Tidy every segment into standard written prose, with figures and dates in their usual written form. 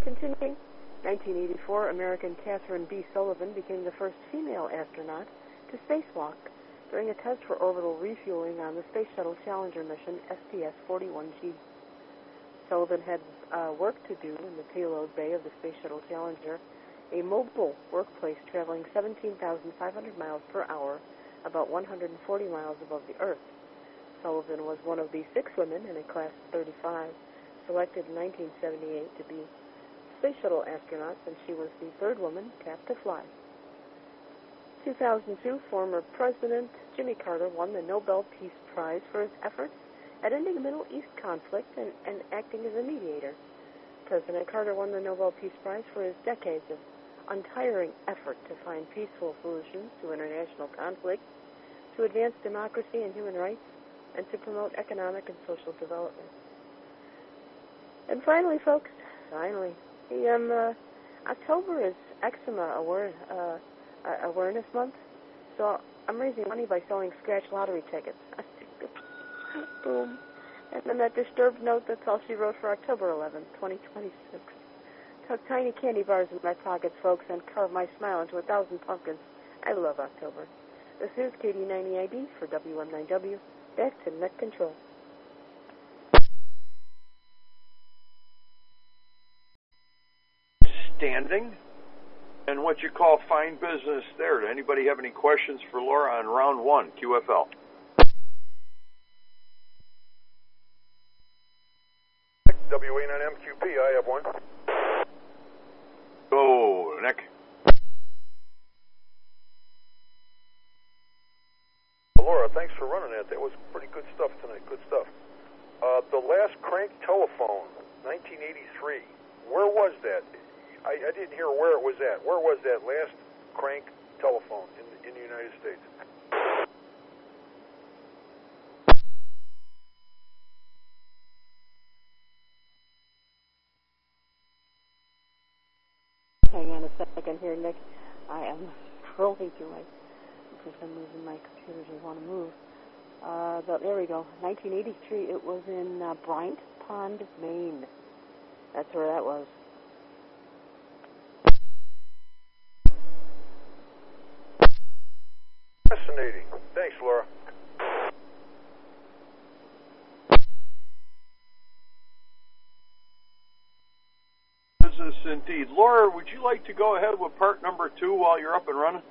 Continuing, 1984, American Catherine B. Sullivan became the first female astronaut to spacewalk during a test for orbital refueling on the Space Shuttle Challenger mission STS-41G. Sullivan had work to do in the payload bay of the Space Shuttle Challenger, a mobile workplace traveling 17,500 miles per hour, about 140 miles above the Earth. Sullivan was one of the 6 women in a class of 35 selected in 1978 to be space shuttle astronauts, and she was the 3rd woman tapped to fly. 2002, former President Jimmy Carter won the Nobel Peace Prize for his efforts at ending the Middle East conflict and acting as a mediator. President Carter won the Nobel Peace Prize for his decades of untiring effort to find peaceful solutions to international conflict, to advance democracy and human rights, and to promote economic and social development. And finally, folks, October is Eczema Awareness Month, so I'm raising money by selling scratch lottery tickets. Boom. And on that disturbed note, that's all she wrote for October 11th, 2026. Tuck tiny candy bars in my pockets, folks, and carve my smile into 1,000 pumpkins. I love October. This is KD90ID for WM9W. Back to net control. Standing and what you call fine business there. Does anybody have any questions for Laura on round 1, QFL? WA9MQP, I have one. Go, Nick. Laura, thanks for running that. That was pretty good stuff tonight. Good stuff. The last crank telephone, 1983. Where was that? I didn't hear where it was at. Where was that last crank telephone in the United States? Hang on a second here, Nick. I am scrolling through for some reason my computer doesn't want to move. There we go. 1983. It was in Bryant Pond, Maine. That's where that was. Fascinating. Thanks, Laura. Business indeed. Laura, would you like to go ahead with part number 2 while you're up and running?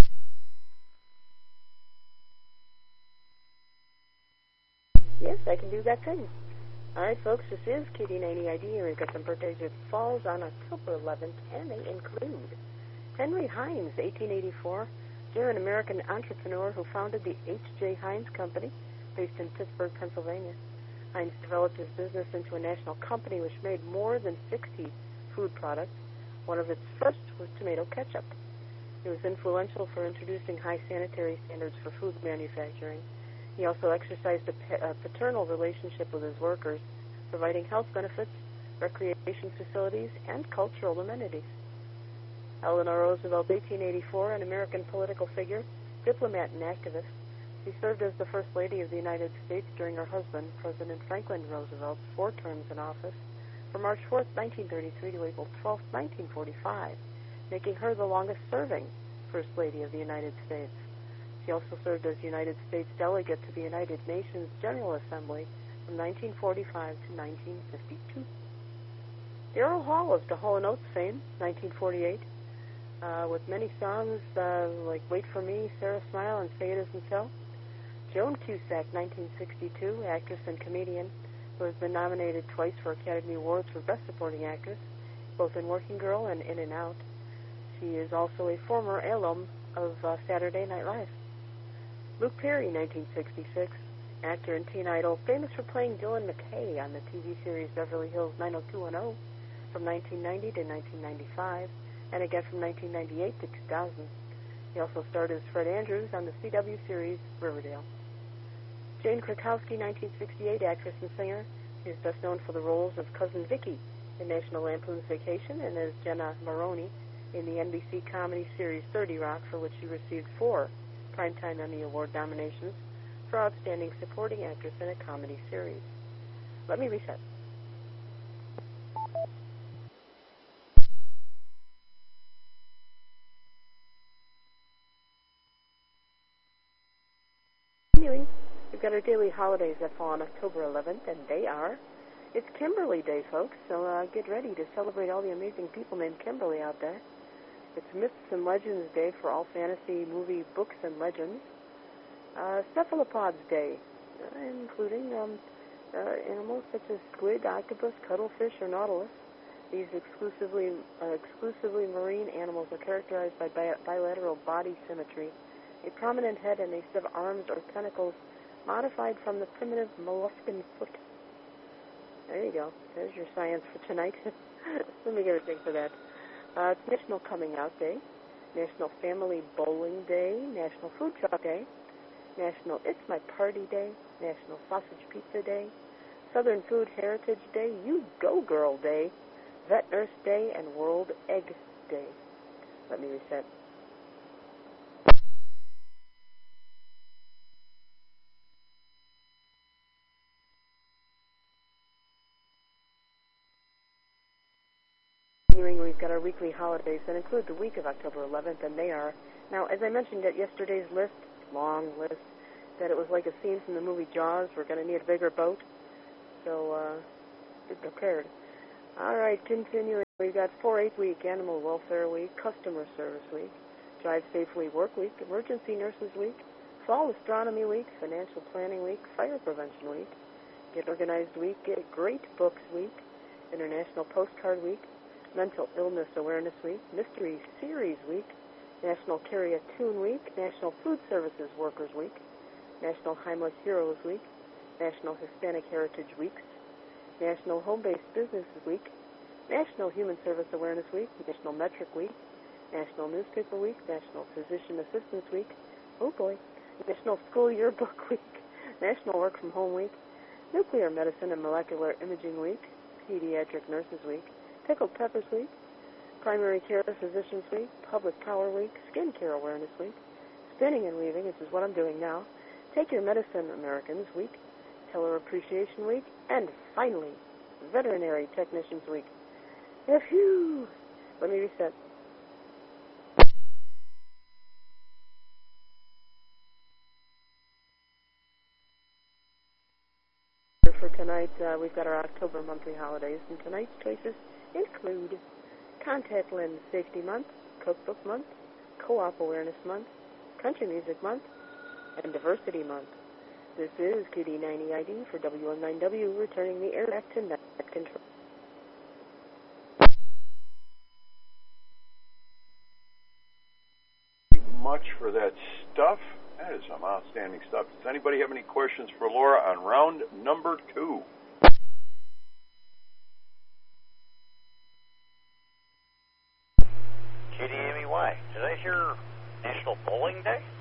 Yes, I can do that thing. All right, folks, this is KD90ID, and we've got some birthdays that falls on October 11th, and they include Henry Heinz, 1884, German-American entrepreneur who founded the H.J. Heinz Company, based in Pittsburgh, Pennsylvania. Heinz developed his business into a national company which made more than 60 food products. One of its first was tomato ketchup. He was influential for introducing high sanitary standards for food manufacturing. He also exercised a paternal relationship with his workers, providing health benefits, recreation facilities, and cultural amenities. Eleanor Roosevelt, 1884, an American political figure, diplomat, and activist. She served as the First Lady of the United States during her husband, President Franklin Roosevelt's 4 terms in office, from March 4, 1933 to April 12, 1945, making her the longest-serving First Lady of the United States. She also served as United States delegate to the United Nations General Assembly from 1945 to 1952. Daryl Hall of the Hall & Oates fame, 1948, with many songs like Wait for Me, Sarah Smile, and Say It Isn't So. Joan Cusack, 1962, actress and comedian, who has been nominated twice for Academy Awards for Best Supporting Actress, both in Working Girl and In and Out. She is also a former alum of Saturday Night Live. Luke Perry, 1966, actor in Teen Idol, famous for playing Dylan McKay on the TV series Beverly Hills 90210 from 1990 to 1995, and again from 1998 to 2000. He also starred as Fred Andrews on the CW series Riverdale. Jane Krakowski, 1968, actress and singer. She is best known for the roles of Cousin Vicky in National Lampoon's Vacation and as Jenna Maroney in the NBC comedy series 30 Rock, for which she received 4 Primetime Emmy Award nominations for Outstanding Supporting Actress in a Comedy Series. Let me reset. we've got our daily holidays that fall on October 11th, and they are, it's Kimberly Day, folks, so get ready to celebrate all the amazing people named Kimberly out there. It's Myths and Legends Day for all fantasy movie books and legends. Cephalopods Day, including animals such as squid, octopus, cuttlefish, or nautilus. These exclusively marine animals are characterized by bilateral body symmetry, a prominent head, and a set of arms or tentacles modified from the primitive molluscan foot. There you go. There's your science for tonight. Let me get a thing for that. It's National Coming Out Day, National Family Bowling Day, National Food Truck Day, National It's My Party Day, National Sausage Pizza Day, Southern Food Heritage Day, You Go Girl Day, Vet Nurse Day, and World Egg Day. Let me reset. We've got our weekly holidays that include the week of October 11th, and they are, now, as I mentioned at yesterday's list, long list, that it was like a scene from the movie Jaws. We're going to need a bigger boat, so be prepared. All right, continuing. We've got 4-H Week, Animal Welfare Week, Customer Service Week, Drive Safely Work Week, Emergency Nurses Week, Fall Astronomy Week, Financial Planning Week, Fire Prevention Week, Get Organized Week, Get Great Books Week, International Postcard Week, Mental Illness Awareness Week, Mystery Series Week, National Carry a Tune Week, National Food Services Workers Week, National Homeless Heroes Week, National Hispanic Heritage Weeks, National Home-Based Businesses Week, National Human Service Awareness Week, National Metric Week, National Newspaper Week, National Physician Assistance Week, oh boy, National School Yearbook Week, National Work from Home Week, Nuclear Medicine and Molecular Imaging Week, Pediatric Nurses Week, Pickled Peppers Week, Primary Care Physicians Week, Public Power Week, Skin Care Awareness Week, Spinning and Weaving, which is what I'm doing now, Take Your Medicine Americans Week, Teller Appreciation Week, and finally, Veterinary Technicians Week. Phew! Let me reset. For tonight, we've got our October monthly holidays, and tonight's choices include Contact Lens Safety Month, Cookbook Month, Co-op Awareness Month, Country Music Month, and Diversity Month. This is QD90ID for W19W, returning the air back to net control. Much for that stuff. That is some outstanding stuff. Does anybody have any questions for Laura on round number 2? KDMEY, did I hear National Bowling Day?